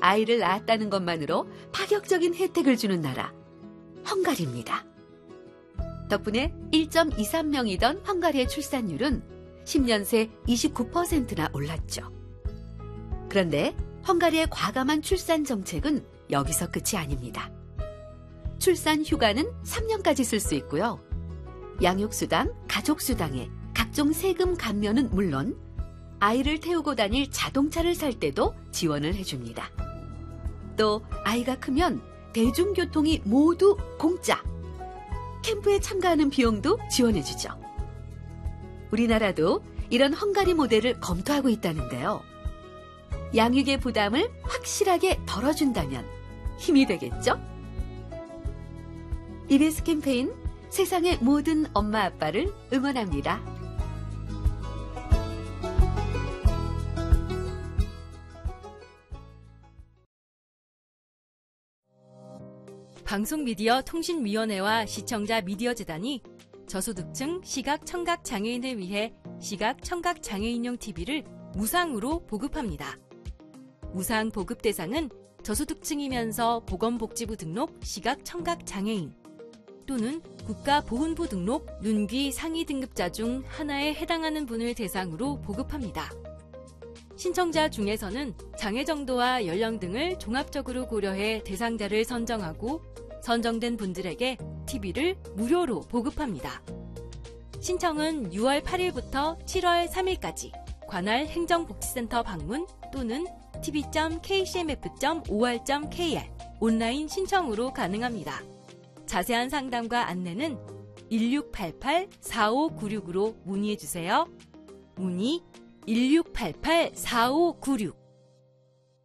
아이를 낳았다는 것만으로 파격적인 혜택을 주는 나라, 헝가리입니다. 덕분에 1.23명이던 헝가리의 출산율은 10년 새 29%나 올랐죠. 그런데 헝가리의 과감한 출산 정책은 여기서 끝이 아닙니다. 출산 휴가는 3년까지 쓸 수 있고요. 양육수당, 가족수당에 각종 세금 감면은 물론 아이를 태우고 다닐 자동차를 살 때도 지원을 해줍니다. 또 아이가 크면 대중교통이 모두 공짜! 캠프에 참가하는 비용도 지원해주죠. 우리나라도 이런 헝가리 모델을 검토하고 있다는데요. 양육의 부담을 확실하게 덜어준다면 힘이 되겠죠? EBS 캠페인 세상의 모든 엄마 아빠를 응원합니다. 방송미디어통신위원회와 시청자 미디어재단이 저소득층 시각청각장애인을 위해 시각청각장애인용 TV를 무상으로 보급합니다. 무상 보급 대상은 저소득층이면서 보건복지부 등록 시각청각장애인 또는 국가보훈부 등록 눈귀 상위 등급자 중 하나에 해당하는 분을 대상으로 보급합니다. 신청자 중에서는 장애 정도와 연령 등을 종합적으로 고려해 대상자를 선정하고 선정된 분들에게 TV를 무료로 보급합니다. 신청은 6월 8일부터 7월 3일까지 관할 행정복지센터 방문 또는 tv.kcmf.or.kr 온라인 신청으로 가능합니다. 자세한 상담과 안내는 1688-4596으로 문의해주세요. 문의 1688-4596